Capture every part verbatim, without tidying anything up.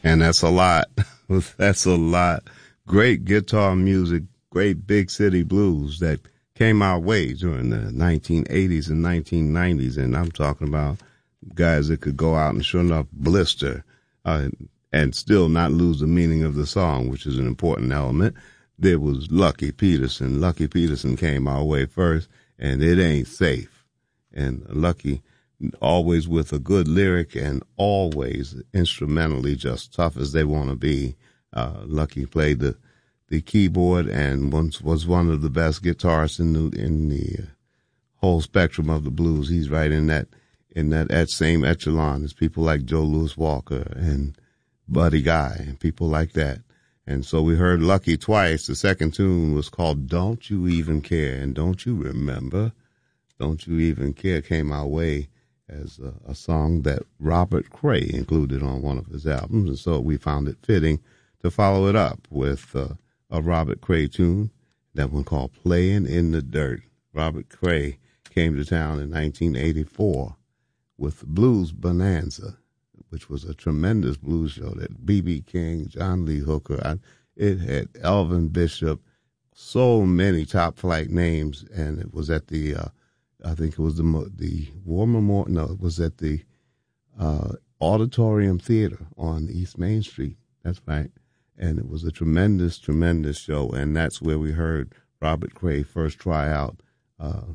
And that's a lot. That's a lot. Great guitar music, great big city blues that came our way during the nineteen eighties and nineteen nineties. And I'm talking about guys that could go out and sure enough blister uh, and still not lose the meaning of the song, which is an important element. There was Lucky Peterson. Lucky Peterson came our way first, and It Ain't Safe. And Lucky, always with a good lyric and always instrumentally just tough as they want to be. Uh, Lucky played the, the keyboard and once was one of the best guitarists in the in the whole spectrum of the blues. He's right in that in that, that same echelon as people like Joe Louis Walker and Buddy Guy and people like that. And so we heard Lucky twice. The second tune was called Don't You Even Care. And Don't You Remember? Don't You Even Care came our way as a, a song that Robert Cray included on one of his albums. And so we found it fitting to follow it up with uh, a Robert Cray tune, that one called Playing in the Dirt. Robert Cray came to town in nineteen eighty-four with Blues Bonanza, which was a tremendous blues show that B B King, John Lee Hooker, I, it had Elvin Bishop, so many top flight names, and it was at the, uh, I think it was the the War Memorial, no, it was at the uh, Auditorium Theater on East Main Street. That's right. And it was a tremendous, tremendous show, and that's where we heard Robert Cray first try out uh,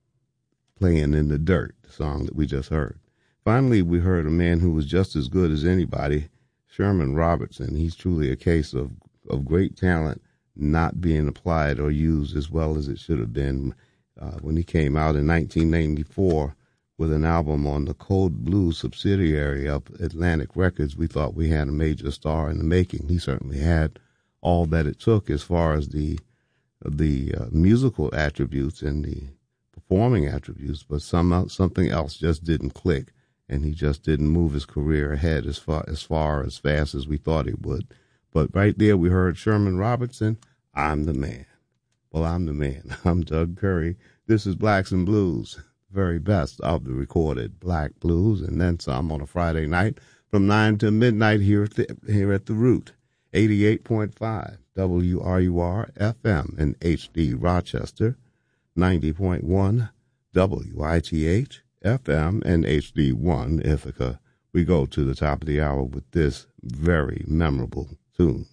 Playing in the Dirt, the song that we just heard. Finally, we heard a man who was just as good as anybody, Sherman Robertson. He's truly a case of, of great talent not being applied or used as well as it should have been. Uh, when he came out in nineteen ninety-four with an album on the Code Blues subsidiary of Atlantic Records, we thought we had a major star in the making. He certainly had all that it took as far as the the uh, musical attributes and the performing attributes, but some something else just didn't click. And he just didn't move his career ahead as far as far as fast as we thought he would. But right there, we heard Sherman Robertson, I'm the Man. Well, I'm the man. I'm Doug Curry. This is Blacks and Blues, very best of the recorded black blues, and then some on a Friday night from nine to midnight here at the, here at the Root, eighty-eight point five W R U R F M in H D Rochester, ninety point one W I T H F M and H D one Ithaca. We go to the top of the hour with this very memorable tune.